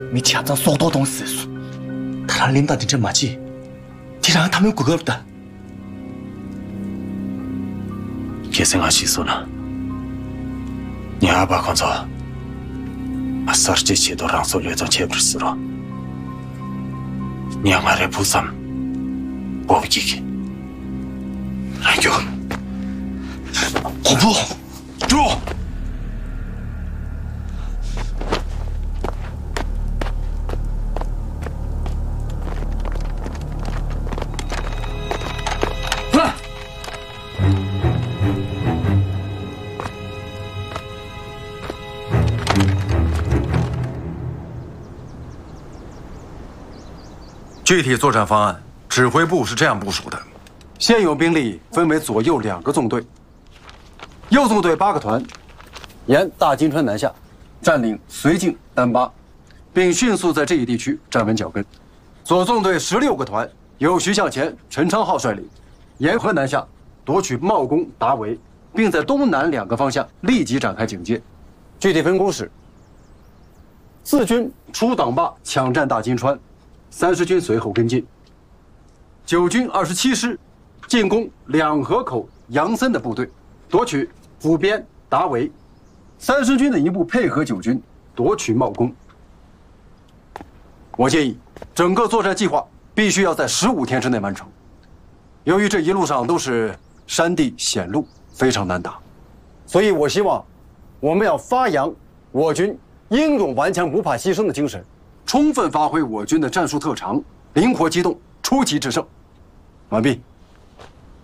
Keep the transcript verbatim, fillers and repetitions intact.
你家长说多懂事数，他让领导定这马季，你让他们有顾客的。 给生俺习俗呢？你阿爸工作，俺三十几岁都让手略做切不死了。你俺来不上，我不给给。来给我，红布，住！ 来。 具体作战方案，指挥部是这样部署的：现有兵力分为左右两个纵队，右纵队八个团，沿大金川南下，占领绥靖、丹巴，并迅速在这一地区站稳脚跟；左纵队十六个团，由徐向前、陈昌浩率领，沿河南下，夺取茂功、达维，并在东南两个方向立即展开警戒。具体分工是：四军出党坝抢占大金川。三十军随后跟进，九军二十七师进攻两河口杨森的部队，夺取府边、达维；三十军的一部配合九军夺取茂功。我建议，整个作战计划必须要在十五天之内完成。由于这一路上都是山地险路，非常难打，所以我希望我们要发扬我军英勇顽强、不怕牺牲的精神。充分发挥我军的战术特长，灵活机动，出奇制胜。完毕。